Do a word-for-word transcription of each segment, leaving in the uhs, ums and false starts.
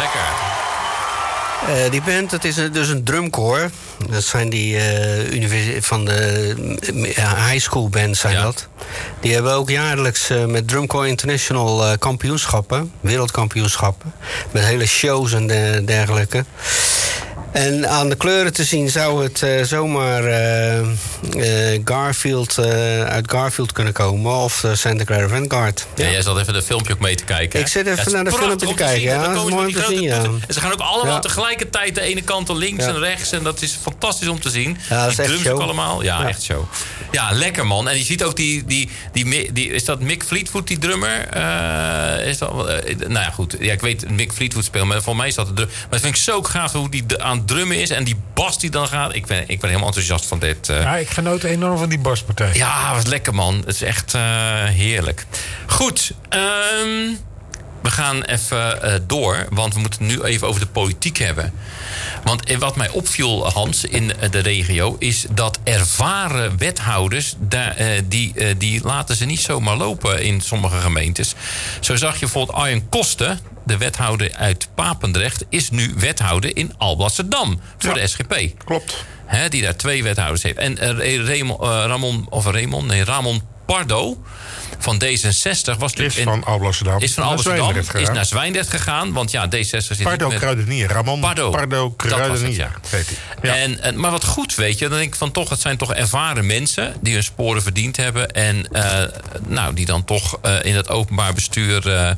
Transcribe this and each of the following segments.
lekker. Uh, die band, dat is een, dus een drumcorps. Dat zijn die uh, universi- van de uh, high school bands zijn ja. dat. Die hebben ook jaarlijks uh, met Drumcorps International uh, kampioenschappen, wereldkampioenschappen, met hele shows en de, dergelijke. En aan de kleuren te zien zou het uh, zomaar uh, uh, Garfield uh, uit Garfield kunnen komen. Of uh, Santa Clara Vanguard. Ja. Ja, jij zat even de filmpje ook mee te kijken. Ik zit even ja, naar de filmpje te kijken. Ja, dat is mooi om te zien. Ja. En ze gaan ook allemaal ja. tegelijkertijd de ene kant links ja. en rechts. En dat is fantastisch om te zien. Ja, dat is die echt drums show. ook allemaal. Ja, ja, echt show. Ja, lekker man. En je ziet ook die... die, die, die is dat Mick Fleetwood, die drummer? Uh, is dat, uh, nou ja, goed. Ja, ik weet Mick Fleetwood speelt, maar voor mij is dat de drum. Maar dat vind ik zo gaaf hoe die aan het drummen is. En die bas die dan gaat. Ik ben, ik ben helemaal enthousiast van dit. Uh... Ja, ik genoot enorm van die baspartij. Ja, wat lekker man. Het is echt uh, heerlijk. Goed. Um, we gaan even uh, door. Want we moeten het nu even over de politiek hebben. Want wat mij opviel, Hans, in de regio, is dat ervaren wethouders, daar, uh, die, uh, die laten ze niet zomaar lopen in sommige gemeentes. Zo zag je bijvoorbeeld Arjen Kosten, de wethouder uit Papendrecht, is nu wethouder in Alblasserdam voor ja, de S G P. Klopt. He, die daar twee wethouders heeft. En uh, Raymond, uh, Ramon, of Raymond, nee, Ramon Pardo van D zesenzestig was is van Alblasserdam. Is van Alblasserdam, is naar Zwijndrecht gegaan. Want ja, D zesenzestig zit Pardo met... Kruidenier. Ramon Pardo, Pardo Kruidenier. Ja. Ja. En, en, maar wat goed, weet je. Dan denk ik van toch, het zijn toch ervaren mensen die hun sporen verdiend hebben. En uh, nou, die dan toch uh, in het openbaar bestuur uh,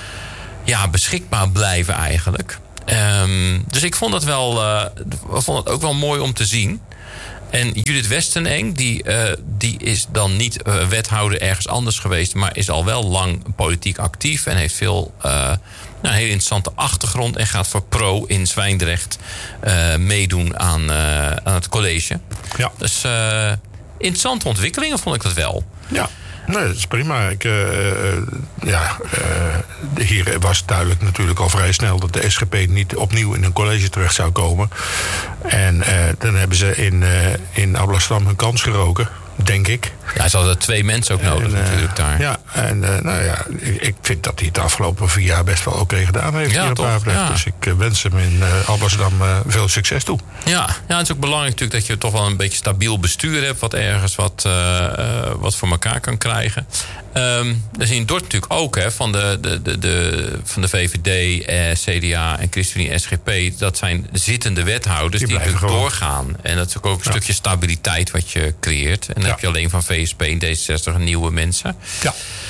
ja, beschikbaar blijven eigenlijk. Um, dus ik vond het wel, uh, vond het ook wel mooi om te zien. En Judith Westeneng, die, uh, die is dan niet uh, wethouder ergens anders geweest, maar is al wel lang politiek actief en heeft veel, uh, nou, een hele interessante achtergrond en gaat voor Pro in Zwijndrecht uh, meedoen aan, uh, aan het college. Ja. Dus uh, interessante ontwikkelingen vond ik dat wel. Ja. Nee, dat is prima. Ik, uh, uh, ja, uh, hier was duidelijk natuurlijk al vrij snel dat de S G P niet opnieuw in een college terecht zou komen. En uh, dan hebben ze in, uh, in Alblasserdam hun kans geroken, denk ik. Ja, ze hadden twee mensen ook nodig en, uh, natuurlijk daar. Ja, en uh, nou ja, ik, ik vind dat hij het de afgelopen vier jaar best wel oké okay gedaan heeft. Ja, hier op Papendrecht. Ja. Dus ik uh, wens hem in uh, Alblasserdam uh, veel succes toe. Ja, ja, het is ook belangrijk natuurlijk dat je toch wel een beetje stabiel bestuur hebt, wat ergens wat, uh, uh, wat voor elkaar kan krijgen. Um, dus in Dordt natuurlijk ook, hè, van de, de, de, de, van de V V D, eh, C D A en ChristenUnie S G P. Dat zijn zittende wethouders die, die natuurlijk doorgaan. En dat is ook, ook een ja. stukje stabiliteit wat je creëert. En dan ja. heb je alleen van V S P en D zesenzestig nieuwe mensen. Ja.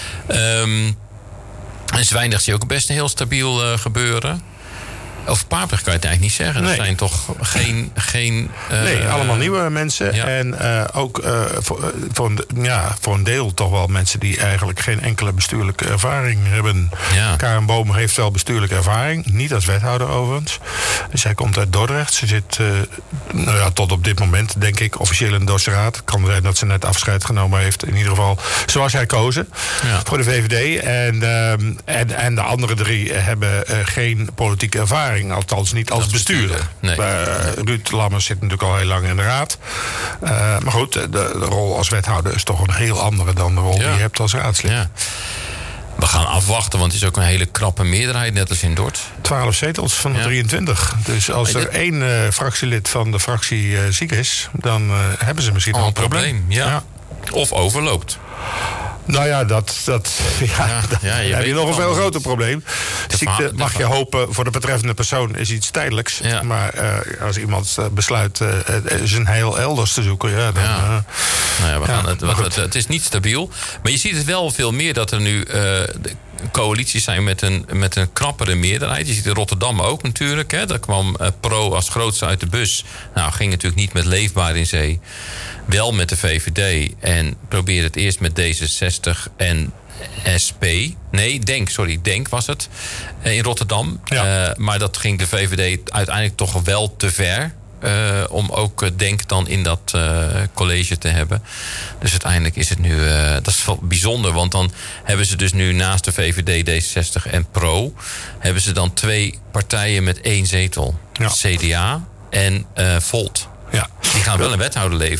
Um, en Zwijndrecht zie je ook best een heel stabiel uh, gebeuren. Over Papendrecht kan je het eigenlijk niet zeggen. Nee. Er zijn toch geen... geen uh, nee, allemaal nieuwe mensen. Ja. En uh, ook uh, voor, voor, een, ja, voor een deel toch wel mensen die eigenlijk geen enkele bestuurlijke ervaring hebben. Ja. Karen Boom heeft wel bestuurlijke ervaring. Niet als wethouder overigens. Zij komt uit Dordrecht. Ze zit uh, nou ja, tot op dit moment, denk ik, officieel in de Dortse Raad. Het kan zijn dat ze net afscheid genomen heeft. In ieder geval zoals hij kozen ja. voor de V V D. En, uh, en, en de andere drie hebben uh, geen politieke ervaring. Althans niet als, als bestuurder. bestuurder. Nee. Uh, Ruud Lammers zit natuurlijk al heel lang in de raad. Uh, maar goed, de, de rol als wethouder is toch een heel andere dan de rol ja. die je hebt als raadslid. Ja. We gaan afwachten, want het is ook een hele krappe meerderheid, net als in Dordt. twaalf zetels van de ja. drieëntwintig. Dus als er één uh, fractielid van de fractie uh, ziek is, dan uh, hebben ze misschien al een probleem. probleem. Ja. Ja. Of overloopt. Nou ja, dat, dat, ja, ja, ja, je dan heb je nog een veel groter probleem. Ziekte, mag je hopen, voor de betreffende persoon is iets tijdelijks. Ja. Maar uh, als iemand uh, besluit uh, zijn heil elders te zoeken, ja, dan... Ja. Uh, nou ja, we gaan ja, het, wat, het, het is niet stabiel. Maar je ziet het wel veel meer dat er nu... Uh, coalities zijn met een, met een krappere meerderheid. Je ziet in Rotterdam ook natuurlijk. Hè. Daar kwam uh, Pro als grootste uit de bus. Nou, ging natuurlijk niet met Leefbaar in Zee. Wel met de V V D. En probeerde het eerst met D zesenzestig en S P. Nee, Denk, sorry, Denk was het. In Rotterdam. Ja. Uh, maar dat ging de V V D uiteindelijk toch wel te ver. Uh, om ook uh, Denk dan in dat uh, college te hebben. Dus uiteindelijk is het nu... Uh, dat is wel bijzonder, want dan hebben ze dus nu naast de V V D, D zesenzestig en Pro... hebben ze dan twee partijen met één zetel. Ja. C D A en uh, Volt. Ja. Die gaan wel een wethouder leveren.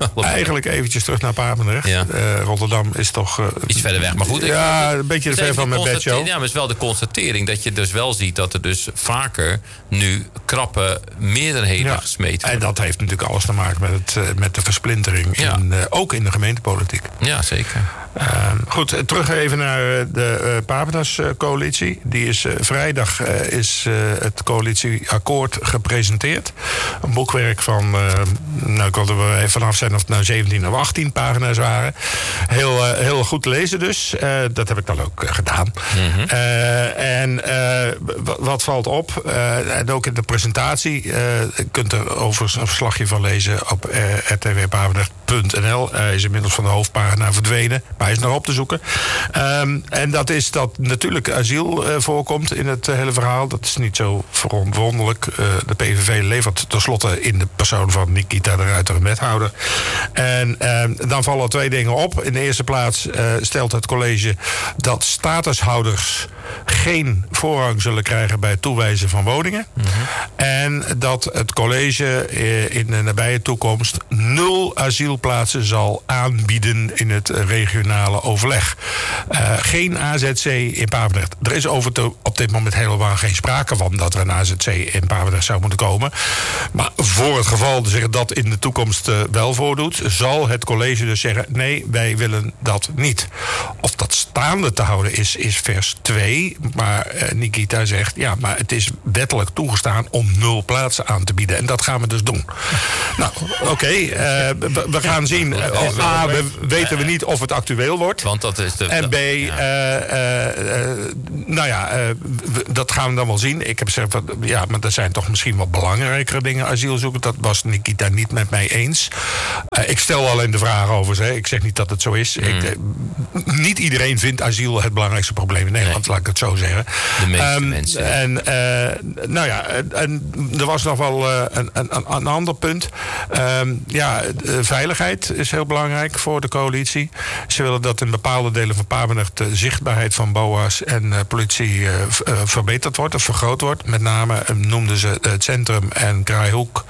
Eigenlijk eventjes terug naar Papendrecht. Ja. Uh, Rotterdam is toch... Uh, Iets verder weg, maar goed. Ja, een beetje ver van mijn bedshow. Ja, maar het is wel de constatering dat je dus wel ziet... dat er dus vaker nu krappe meerderheden ja. gesmeten worden. En dat heeft natuurlijk alles te maken met, het, met de versplintering. Ja. In, uh, ook in de gemeentepolitiek. Ja, zeker. Uh, goed, terug even naar de uh, Papendas-coalitie. Die is uh, vrijdag uh, is uh, het coalitieakkoord gepresenteerd. Een boekwerk van, uh, nou ik wilde er even vanaf zijn of het nou zeventien of achttien pagina's waren. Heel, uh, heel goed te lezen dus. Uh, dat heb ik dan ook uh, gedaan. Mm-hmm. Uh, en uh, w- wat valt op? Uh, en ook in de presentatie. Uh, je kunt er overigens een verslagje van lezen op uh, r t w papendrecht punt n l. Hij uh, is inmiddels van de hoofdpagina verdwenen. Maar hij is nog op te zoeken. Um, en dat is dat natuurlijk asiel uh, voorkomt in het uh, hele verhaal. Dat is niet zo verwonderlijk. Uh, de P V V levert tenslotte in de persoon van Nikita de Ruiter een wethouder. En uh, dan vallen twee dingen op. In de eerste plaats uh, stelt het college dat statushouders geen voorrang zullen krijgen bij het toewijzen van woningen. Mm-hmm. En dat het college uh, in de nabije toekomst nul asielplaatsen zal aanbieden in het regionale overleg. Uh, geen A Z C in Papendrecht. Er is over te, op dit moment helemaal geen sprake van dat er een A Z C in Papendrecht zou moeten komen. Maar voor het geval zich dat in de toekomst uh, wel voordoet, zal het college dus zeggen: nee, wij willen dat niet. Of dat staande te houden is, is vers twee. Maar uh, Nikita zegt: ja, maar het is wettelijk toegestaan om nul plaatsen aan te bieden. En dat gaan we dus doen. Nou, oké. Okay, uh, we, we gaan zien. Uh, A, we, weten we niet of het actueel wordt. Want dat is de, en B, ja. uh, uh, uh, nou ja, uh, w- dat gaan we dan wel zien. Ik heb gezegd, ja, maar er zijn toch misschien wel belangrijkere dingen asielzoekers. Dat was Nikita niet met mij eens. Uh, ik stel alleen de vraag over ze. Ik zeg niet dat het zo is. Mm. Ik, uh, niet iedereen vindt asiel het belangrijkste probleem in Nederland, nee. Laat ik het zo zeggen. De meeste um, mensen. En uh, nou ja, en er was nog wel uh, een, een, een ander punt. Um, ja, de veiligheid is heel belangrijk voor de coalitie. Ze willen dat in bepaalde delen van Papendrecht de zichtbaarheid van B O A's en uh, politie uh, v- uh, verbeterd wordt of vergroot wordt. Met name uh, noemden ze het centrum en Kraaihoek.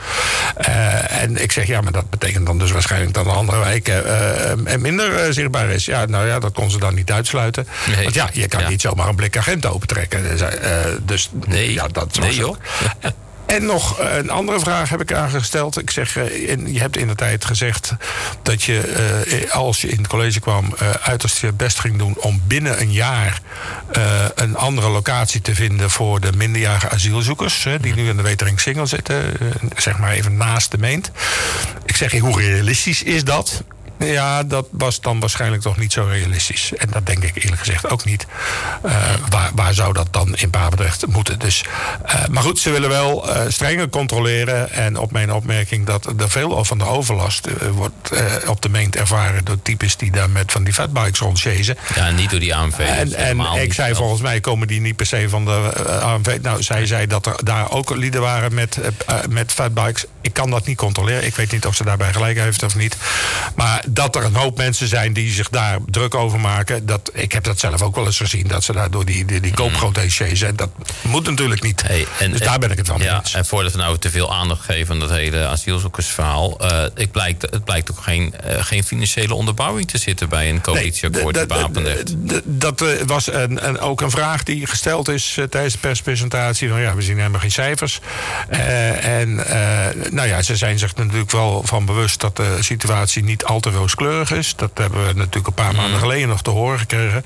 Uh, en ik zeg, ja, maar dat betekent dan dus waarschijnlijk dat de andere wijken uh, minder uh, zichtbaar is. Ja, nou ja, dat kon ze dan niet uitsluiten. Nee. Want ja, je kan ja. niet zomaar een blik agent opentrekken. Uh, dus nee, ja, dat was nee joh. En nog een andere vraag heb ik aangesteld. Ik zeg, je hebt in de tijd gezegd dat je, als je in het college kwam, uiterst je best ging doen om binnen een jaar een andere locatie te vinden voor de minderjarige asielzoekers, die nu in de Wetering-Singel zitten, zeg maar even naast de Meent. Ik zeg, hoe realistisch is dat? Ja, dat was dan waarschijnlijk toch niet zo realistisch. En dat denk ik eerlijk gezegd ook niet. Uh, waar, waar zou dat dan in Papendrecht moeten? Dus, uh, maar goed, ze willen wel uh, strenger controleren. En op mijn opmerking dat er veel van de overlast uh, wordt uh, op de Meent ervaren door types die daar met van die fatbikes rondchasen. Ja, niet door die A M V. En, en ik zei, volgens mij komen die niet per se van de uh, A M V. Nou, zij zei dat er daar ook lieden waren met, uh, met fatbikes. Ik kan dat niet controleren. Ik weet niet of ze daarbij gelijk heeft of niet. Maar dat er een hoop mensen zijn die zich daar druk over maken. Dat, ik heb dat zelf ook wel eens gezien. Dat ze daar door die, die, die koopgrootheden zijn. Dat moet natuurlijk niet. Hey, en, dus daar ben ik het wel mee ja, eens. En voordat we nou te veel aandacht geven aan dat hele asielzoekersverhaal. Uh, het, blijkt, het blijkt ook geen, uh, geen financiële onderbouwing te zitten bij een coalitieakkoord nee, in Papendrecht. Dat uh, was een, een, ook een vraag die gesteld is uh, tijdens de perspresentatie. Van ja, we zien helemaal geen cijfers. Uh, en uh, nou ja, ze zijn zich natuurlijk wel van bewust dat de situatie niet al te rooskleurig is. Dat hebben we natuurlijk een paar maanden geleden nog te horen gekregen.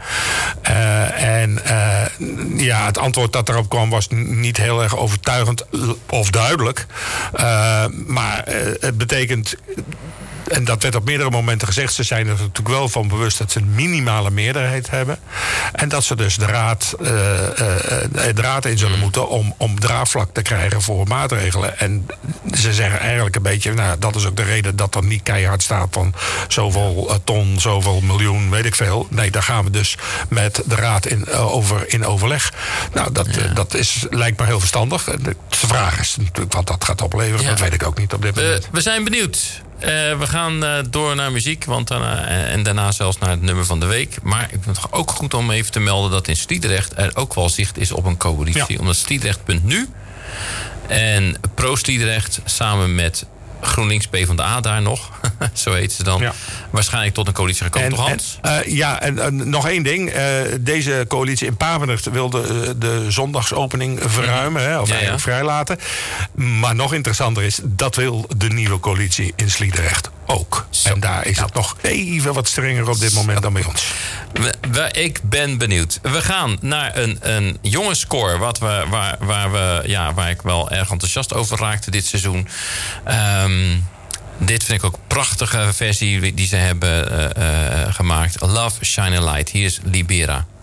Uh, en uh, ja, het antwoord dat erop kwam was niet heel erg overtuigend of duidelijk. Uh, maar uh, het betekent... En dat werd op meerdere momenten gezegd. Ze zijn er natuurlijk wel van bewust dat ze een minimale meerderheid hebben. En dat ze dus de raad, uh, uh, de raad in zullen moeten om, om draagvlak te krijgen voor maatregelen. En ze zeggen eigenlijk een beetje, nou, dat is ook de reden dat er niet keihard staat van zoveel ton, zoveel miljoen, weet ik veel. Nee, daar gaan we dus met de raad in, uh, over in overleg. Nou, dat, ja. uh, dat is, lijkt me heel verstandig. De vraag is natuurlijk wat dat gaat opleveren. Ja. Dat weet ik ook niet op dit moment. We, we zijn benieuwd. Uh, we gaan uh, door naar muziek, want daarna, uh, en daarna zelfs naar het nummer van de week. Maar ik vind het ook goed om even te melden dat in Sliedrecht er ook wel zicht is op een coalitie. Ja. Omdat Sliedrecht punt nu en Pro Sliedrecht samen met GroenLinks PvdA daar nog. Zo heet ze dan. Ja. Waarschijnlijk tot een coalitie gekomen, toch Hans? En, uh, ja, en uh, nog één ding. Uh, deze coalitie in Papendrecht wilde uh, de zondagsopening verruimen. Hè, of ja, eigenlijk ja. vrijlaten. Maar nog interessanter is, dat wil de nieuwe coalitie in Sliedrecht ook. Zo. En daar is nou. het nog even wat strenger op dit moment Zo. dan bij ons. We, we, ik ben benieuwd. We gaan naar een, een jonge score. Wat we, waar, waar, we, ja, waar ik wel erg enthousiast over raakte dit seizoen. Um, dit vind ik ook een prachtige versie die ze hebben uh, uh, gemaakt. Love, Shine a Light. Hier is Libera.